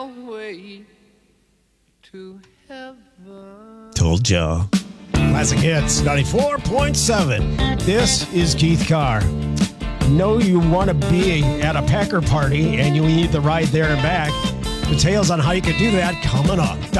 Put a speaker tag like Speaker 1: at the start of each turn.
Speaker 1: way to heaven.
Speaker 2: Told ya.
Speaker 3: Classic Hits, 94.7. This is Keith Carr. Know you want to be at a Packer party and you need the ride there and back. Details on how you can do that coming up.